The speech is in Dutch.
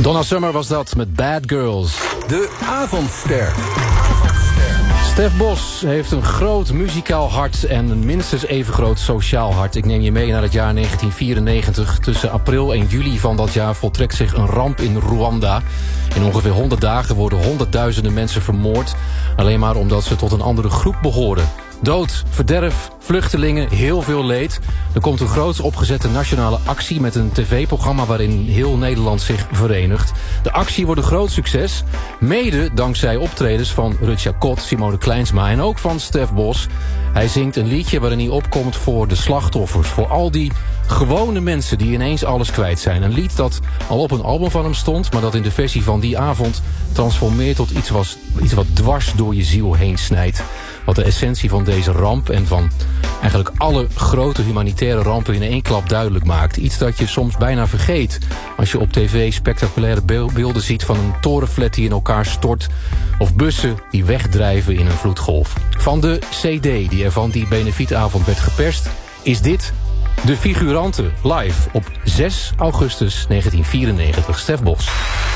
Donna Summer was dat met Bad Girls. De avondster. Stef Bos heeft een groot muzikaal hart en een minstens even groot sociaal hart. Ik neem je mee naar het jaar 1994. Tussen april en juli van dat jaar voltrekt zich een ramp in Rwanda. In ongeveer 100 dagen worden honderdduizenden mensen vermoord. Alleen maar omdat ze tot een andere groep behoren. Dood, verderf, vluchtelingen, heel veel leed. Er komt een groots opgezette nationale actie met een tv-programma waarin heel Nederland zich verenigt. De actie wordt een groot succes. Mede dankzij optredens van Rutja Kot, Simone Kleinsma en ook van Stef Bos. Hij zingt een liedje waarin hij opkomt voor de slachtoffers. Voor al die gewone mensen die ineens alles kwijt zijn. Een lied dat al op een album van hem stond, maar dat in de versie van die avond transformeert tot iets wat dwars door je ziel heen snijdt. Wat de essentie van deze ramp en van eigenlijk alle grote humanitaire rampen in één klap duidelijk maakt. Iets dat je soms bijna vergeet als je op tv spectaculaire beelden ziet van een torenflat die in elkaar stort of bussen die wegdrijven in een vloedgolf. Van de CD die er van die benefietavond werd geperst is dit De Figuranten live op 6 augustus 1994. Stef Bos.